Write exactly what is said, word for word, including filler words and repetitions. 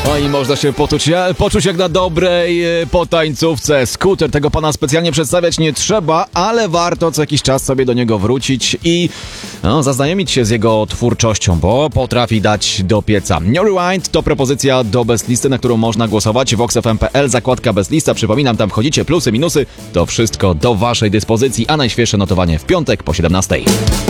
No i można się poczuć, poczuć jak na dobrej potańcówce. Skuter, tego pana specjalnie przedstawiać nie trzeba, ale warto co jakiś czas sobie do niego wrócić i no, zaznajomić się z jego twórczością, bo potrafi dać do pieca. New Rewind to propozycja do bezlisty, na którą można głosować. vox f m kropka p l, zakładka bezlista. Przypominam, tam wchodzicie, plusy, minusy. To wszystko do waszej dyspozycji, a najświeższe notowanie w piątek po siedemnastej.